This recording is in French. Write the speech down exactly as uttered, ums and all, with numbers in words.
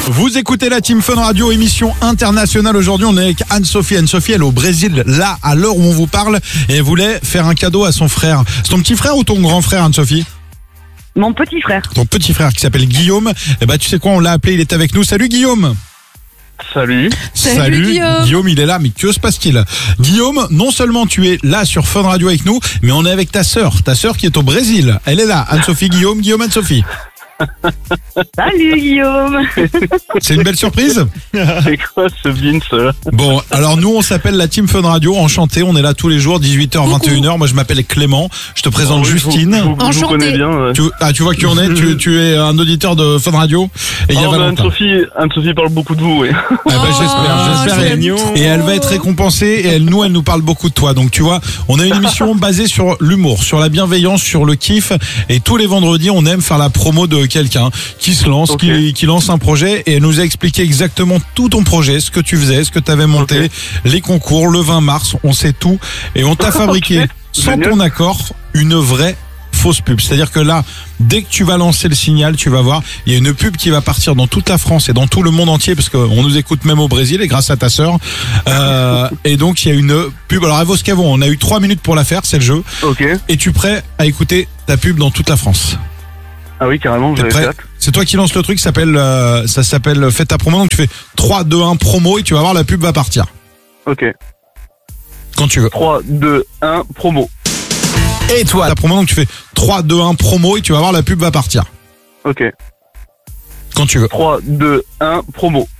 Vous écoutez la Team Fun Radio, émission internationale. Aujourd'hui, on est avec Anne-Sophie. Anne-Sophie, elle est au Brésil, là, à l'heure où on vous parle, et elle voulait faire un cadeau à son frère. C'est ton petit frère ou ton grand frère, Anne-Sophie ? Mon petit frère. Ton petit frère qui s'appelle Guillaume. Eh ben, tu sais quoi, on l'a appelé, il est avec nous. Salut Guillaume. Salut. Salut, Guillaume. Guillaume, il est là, mais que se passe-t-il ? Guillaume, non seulement tu es là sur Fun Radio avec nous, mais on est avec ta sœur, ta sœur qui est au Brésil. Elle est là, Anne-Sophie, Guillaume, Guillaume, Anne-Sophie. Salut Guillaume. C'est une belle surprise ? C'est quoi ce Vince là ? Bon, alors nous on s'appelle la Team Fun Radio, enchanté, on est là tous les jours, dix-huit heures, vingt et une heures. Moi je m'appelle Clément, je te présente Oh oui, Justine. Je vous, je vous- je vous Enchanté. connais bien. Ouais. Tu, ah, tu vois qui on est, tu, tu es un auditeur de Fun Radio. Et il y a Oh, bah, Valentin. Anne-Sophie, Anne-Sophie parle beaucoup de vous, oui. Ah bah, j'espère, j'espère. je Et, l'aime trop. et elle va être récompensée et elle, nous, elle nous parle beaucoup de toi. Donc tu vois, on a une émission basée sur l'humour, sur la bienveillance, sur le kiff. Et tous les vendredis, on aime faire la promo de quelqu'un qui se lance, Ok. qui, qui lance un projet. Et elle nous a expliqué exactement tout ton projet, ce que tu faisais, ce que tu avais monté, Ok. les concours, le vingt mars, on sait tout. Et on t'a fabriqué, Ok. sans Génial. ton accord, une vraie fausse pub. C'est-à-dire que là, dès que tu vas lancer le signal, tu vas voir, il y a une pub qui va partir dans toute la France et dans tout le monde entier, parce qu'on nous écoute même au Brésil, et grâce à ta sœur. Euh, et donc, il y a une pub. Alors, elle vaut ce qu'elle vaut. On a eu trois minutes pour la faire, c'est le jeu. Ok. Es-tu prêt à écouter ta pub dans toute la France ? Ah oui, carrément, T'es j'avais prêt ? hâte. C'est toi qui lance le truc, ça s'appelle, euh, ça s'appelle Fais ta promo. Donc, tu fais trois, deux, un promo et tu vas voir, la pub va partir. Ok. Quand tu veux. trois, deux, un, promo. Et toi, ta promo, donc tu fais trois, deux, un promo et tu vas voir, la pub va partir. Ok. Quand tu veux. trois, deux, un, promo.